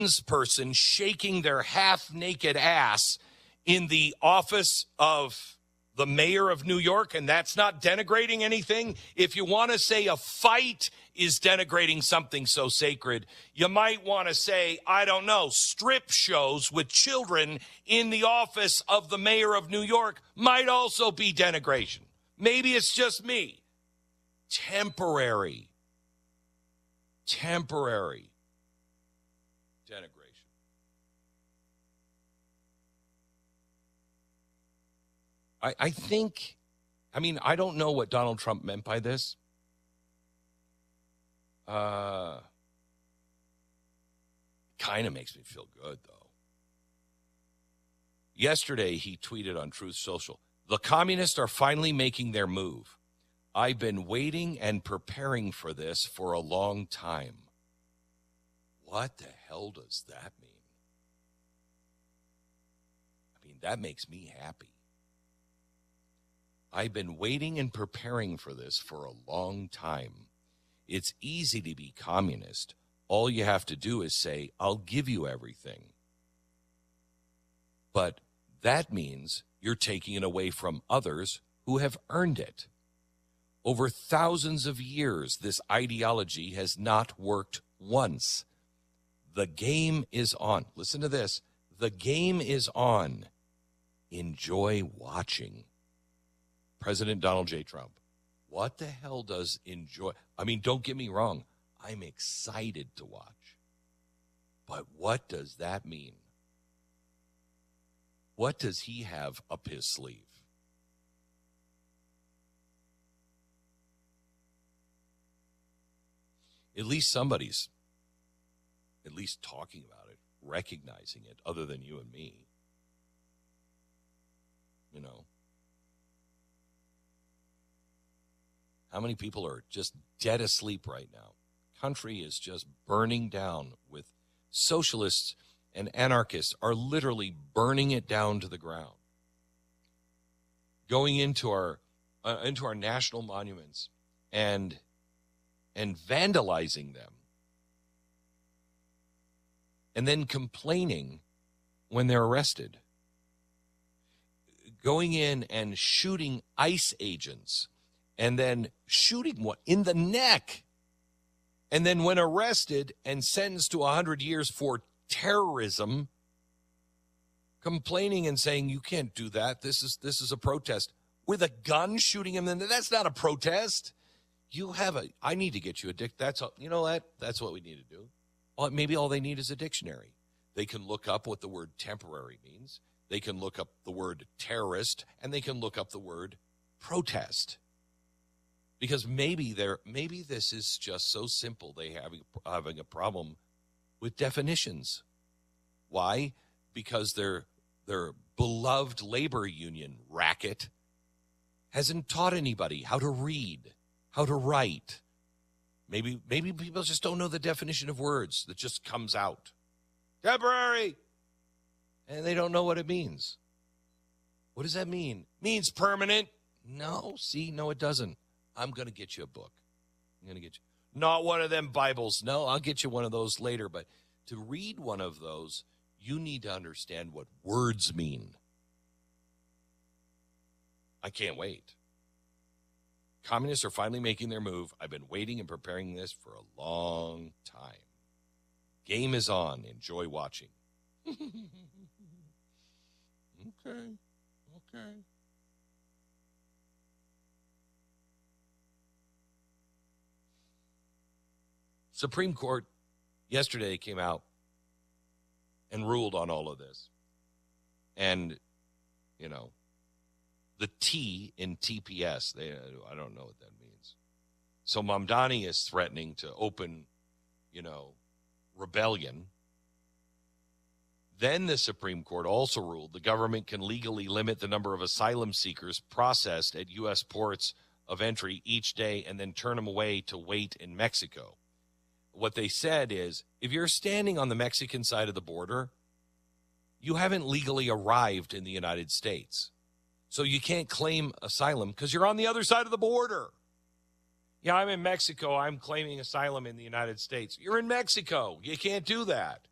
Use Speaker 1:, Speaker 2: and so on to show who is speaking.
Speaker 1: person shaking their half-naked ass in the office of the mayor of New York, and that's not denigrating anything. If you want to say a fight is denigrating something so sacred, you might want to say, I don't know, strip shows with children in the office of the mayor of New York might also be denigration. Maybe it's just me. Temporary denigration. I think, I don't know what Donald Trump meant by this. Kind of makes me feel good, though. Yesterday, he tweeted on Truth Social, "The communists are finally making their move. I've been waiting and preparing for this for a long time." What the hell does that mean? That makes me happy. I've been waiting and preparing for this for a long time. It's easy to be communist. All you have to do is say, I'll give you everything. But that means you're taking it away from others who have earned it. Over thousands of years, this ideology has not worked once. The game is on. Listen to this. The game is on. Enjoy watching. President Donald J. Trump. What the hell does enjoy? Don't get me wrong. I'm excited to watch. But what does that mean? What does he have up his sleeve? At least somebody's at least talking about it, recognizing it, other than you and me. How many people are just dead asleep right now? Country is just burning down with socialists and anarchists are literally burning it down to the ground. Going into our national monuments and vandalizing them. And then complaining when they're arrested. Going in and shooting ICE agents. And then shooting one in the neck. And then when arrested and sentenced to 100 years for terrorism, complaining and saying, you can't do that. This is a protest. With a gun shooting him, then that's not a protest. I need to get you a dick. That's what we need to do. Maybe all they need is a dictionary. They can look up what the word temporary means. They can look up the word terrorist, and they can look up the word protest. Because maybe this is just so simple they having a problem with definitions. Why? Because their beloved labor union racket hasn't taught anybody how to read, how to write. Maybe people just don't know the definition of words that just comes out. Temporary. And they don't know what it means. What does that mean? Means permanent. No, it doesn't. I'm going to get you a book. Not one of them Bibles. No, I'll get you one of those later. But to read one of those, you need to understand what words mean. I can't wait. Communists are finally making their move. I've been waiting and preparing this for a long time. Game is on. Enjoy watching. Okay. Supreme Court yesterday came out and ruled on all of this. And, the T in TPS, I don't know what that means. So Mamdani is threatening to open, rebellion. Then the Supreme Court also ruled the government can legally limit the number of asylum seekers processed at U.S. ports of entry each day and then turn them away to wait in Mexico. What they said is, if you're standing on the Mexican side of the border, you haven't legally arrived in the United States. So you can't claim asylum because you're on the other side of the border. Yeah, I'm in Mexico. I'm claiming asylum in the United States. You're in Mexico. You can't do that.